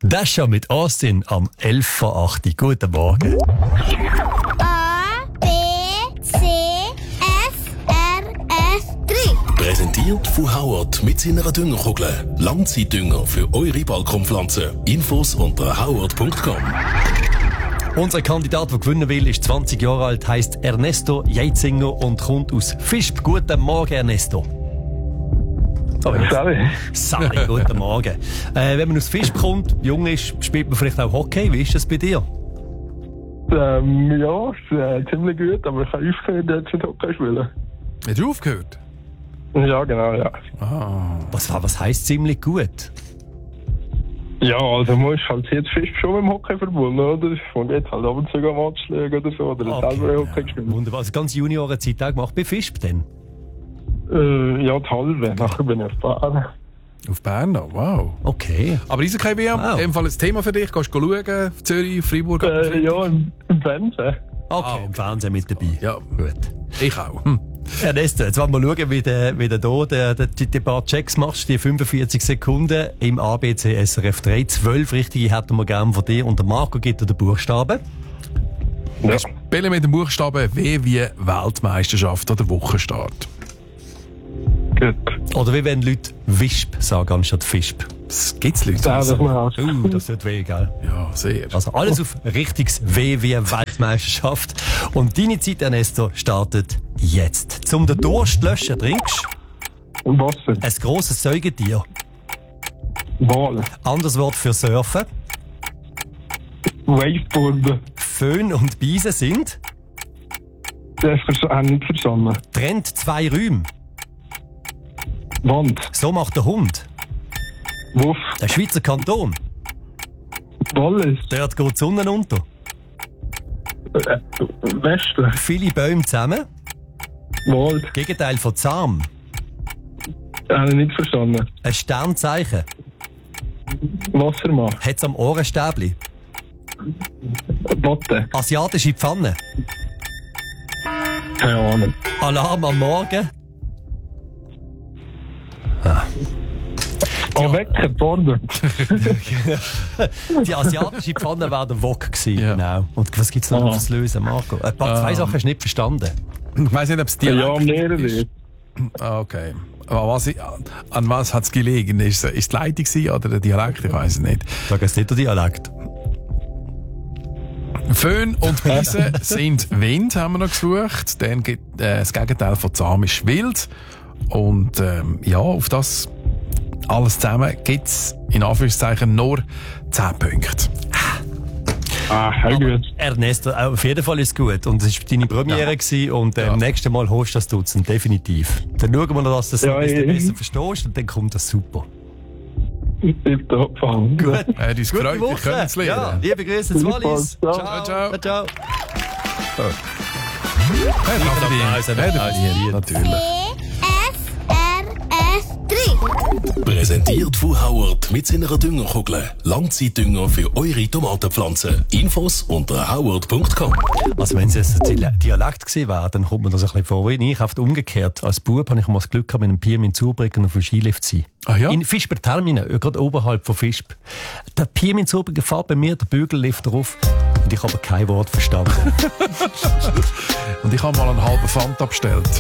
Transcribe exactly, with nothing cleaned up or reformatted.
Das schon mit Austin am elf vor acht. Guten Morgen. A, B, C, F, R, S, drei. Präsentiert von Howard mit seiner Düngerkugel. Langzeitdünger für eure Balkonpflanzen. Infos unter howard punkt com. Unser Kandidat, der gewinnen will, ist zwanzig Jahre alt, heisst Ernesto Jeitzinger und kommt aus Visp. Guten Morgen, Ernesto. Oh, Sali. Sali, guten Morgen. Äh, wenn man aus Visp kommt, jung ist, spielt man vielleicht auch Hockey. Wie ist das bei dir? Ähm, ja, ist, äh, ziemlich gut, aber ich habe aufgehört, jetzt mit Hockey spielen. Hast du aufgehört? Ja, genau, ja. Ah. Was, was heisst ziemlich gut? Ja, also man ist halt jetzt fest schon mit dem Hockey verbunden, oder? Man geht halt ab und zu am Match schauen oder so, oder Okay, selber Hockey ja, gespielt. wunderbar. Also ganz Juniorenzeit auch gemacht bei Visp denn? Äh, ja, die halbe. Nachher bin ich auf Bern. Auf Bern noch? Wow. Okay. Aber Eishockey-W M, Wow. in dem Fall ein Thema für dich. Gehst du schauen? Zürich, Freiburg? Äh, ja, im, im Fernsehen. Okay, Ah, im Fernsehen mit dabei. Ja. Gut. Ich auch. Hm. Ernesto, jetzt wollen wir schauen, wie du wie du hier die, die, die paar Checks machst, die fünfundvierzig Sekunden im A B C S R F drei. zwölf richtige hätten wir gerne von dir. Und der Marco gibt dir den Buchstaben. Ja. Spielen mit dem Buchstaben W wie Weltmeisterschaft oder Wochenstart. Gut. Oder wie wenn Leute Visp sagen anstatt Visp. Das gibt's Leute. Ja, das mal aus. Uh, das wird weh, gell? Ja, sehr. Also alles auf richtiges W wie Weltmeisterschaft. Und deine Zeit, Ernesto, startet jetzt. Zum den Durst löschen trinkst Im Wasser. ein grosses Säugetier. Wal. Anderes Wort für Surfen. Wakeboarden. Föhn und Beise sind. Das ist vers- nicht verstanden. Trennt zwei Räume. Wand. So macht der Hund. Wuff. Der Schweizer Kanton. Wallis. Dort geht die Sonne unter. Äh, Westen. Viele Bäume zusammen. Wald. Gegenteil von zahm. Habe ich nicht verstanden. Ein Sternzeichen. Wassermann. Hat's am Ohrenstäbli. Watte. Asiatische Pfanne. Keine Ahnung. Alarm am Morgen. Oh, Wecker, Border. Die asiatische Pfanne war der Wok gewesen. Ja. Genau. Und was gibt's noch Aha. fürs Lösen, Marco? Ein paar, zwei Ähm. Sachen hast du nicht verstanden. Ich weiss nicht, ob es Ja, Dialekt am Lehrer ist. wird. Ah, okay. Aber was, an was hat es gelegen? Ist es die Leitung gewesen oder der Dialekt? Ich weiss es nicht. Sag es nicht der Dialekt. Föhn und Beise sind Wind, haben wir noch gesucht. Dann gibt äh, das Gegenteil von zahm ist wild. Und ähm, ja, auf das alles zusammen gibt es in Anführungszeichen nur zehn Punkte. Ah, sehr gut. Ernesto, auf jeden Fall ist gut. Und es war deine Premiere Ja. gewesen und äh, Ja. im nächsten Mal holst du das Dutzend, definitiv. Dann schauen wir noch, dass du das Ja, ein bisschen ja. besser verstehst und dann kommt das super. Tipptopp. Gut. Er hat uns Gute gefreut, dich Woche. kennenzulernen. Ja, liebe Grüße zu Wallis. Ciao. Ciao, ciao. Ciao. Hey, Applaus, verdient. Applaus. Hey, natürlich. C, F, R, S, drei. Präsentiert von Howard mit seiner Düngerkugel. Langzeitdünger für eure Tomatenpflanzen. Infos unter howard punkt com. Also wenn es jetzt ein Dialekt gewesen wäre, dann kommt man das ein bisschen vor. Wie ich oft umgekehrt. Als Bub habe ich mal das Glück gehabt, mit einem Piem in Zurbrücken auf dem Skilift zu sein. Ah ja? In Visper Termine, gerade oberhalb von Visp. Der Piem in Zurbrücken fährt bei mir, der Bügellift drauf. Und ich habe kein Wort verstanden. Und ich habe mal einen halben Pfand abgestellt.